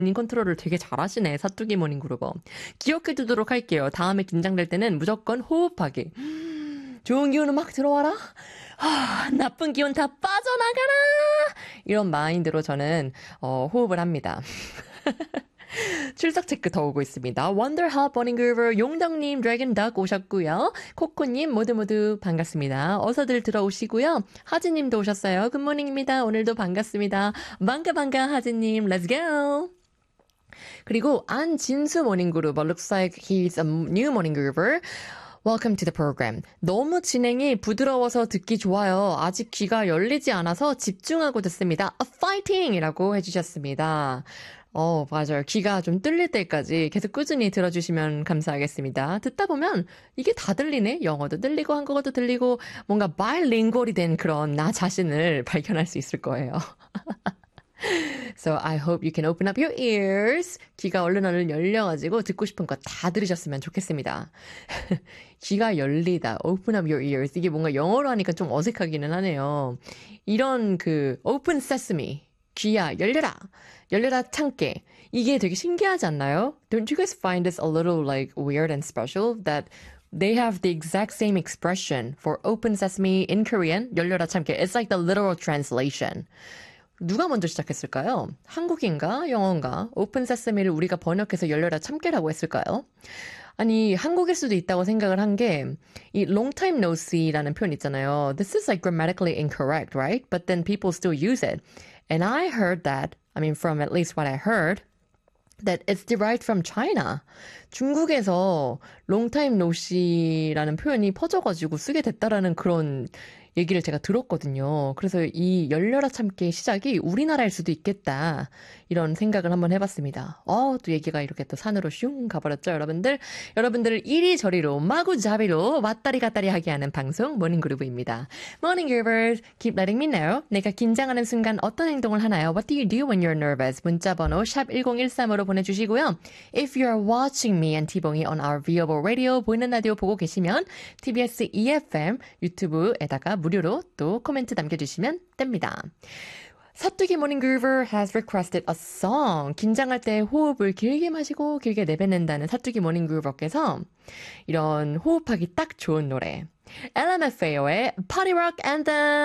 본인 컨트롤을 되게 잘하시네. 사투기 모닝그룹어. 기억해두도록 할게요. 다음에 긴장될 때는 무조건 호흡하기. 좋은 기운은 막 들어와라. 나쁜 기운 다 빠져나가라. 이런 마인드로 저는 호흡을 합니다. 출석 체크 더 오고 있습니다. 원더합 버닝그루버 용덕님 드래곤덕 오셨고요. 코코님 모두 반갑습니다. 어서들 들어오시고요. 하지님도 오셨어요. 굿모닝입니다. 오늘도 반갑습니다. 반가 하지님 Let's go. 그리고 안진수 모닝그루버 looks like he's a new 모닝그루버. Welcome to the program. 너무 진행이 부드러워서 듣기 좋아요. 아직 귀가 열리지 않아서 집중하고 듣습니다. Fighting! 이라고 해주셨습니다. 맞아요. 귀가 좀 뚫릴 때까지 계속 꾸준히 들어주시면 감사하겠습니다. 듣다 보면 이게 다 들리네? 영어도 들리고 한국어도 들리고 뭔가 바이링구얼이 된 그런 나 자신을 발견할 수 있을 거예요. So I hope you can open up your ears. 귀가 얼른 열려가지고 듣고 싶은 거 다 들으셨으면 좋겠습니다. 귀가 열리다. Open up your ears. 이게 뭔가 영어로 하니까 좀 어색하기는 하네요. 이런 open sesame. 귀야 열려라. 열려라 참깨. 이게 되게 신기하지 않나요? Don't you guys find this a little like weird and special that they have the exact same expression for open sesame in Korean? 열려라 참깨. It's like the literal translation. 누가 먼저 시작했을까요? 한국인가 영어인가? 오픈 세스미를 우리가 번역해서 열려라 참깨라고 했을까요? 아니 한국일 수도 있다고 생각을 한 게 이 long time no see라는 표현 있잖아요. This is like grammatically incorrect, right? But then people still use it. And I heard that, from at least what I heard, that it's derived from China. 중국에서 long time no see라는 표현이 퍼져가지고 쓰게 됐다라는 그런 얘기를 제가 들었거든요. 그래서 이 열려라 참깨의 시작이 우리나라일 수도 있겠다. 이런 생각을 한번 해봤습니다. 또 얘기가 이렇게 또 산으로 슝 가버렸죠, 여러분들. 여러분들을 이리저리로 마구잡이로 왔다리 갔다리 하게 하는 방송 모닝그루브입니다. Morning Groovers, keep letting me know. 내가 긴장하는 순간 어떤 행동을 하나요? What do you do when you're nervous? 문자번호 샵 1013으로 보내주시고요. If you're watching me and T-봉이 on our viewable radio, 보이는 라디오 보고 계시면 TBS EFM 유튜브에다가 무료로 또 코멘트 남겨주시면 됩니다. 사투기 모닝그루버 has requested a song. 긴장할 때 호흡을 길게 마시고 길게 내뱉는다는 사투기 모닝그루버께서 이런 호흡하기 딱 좋은 노래 LMFAO의 Party Rock Anthem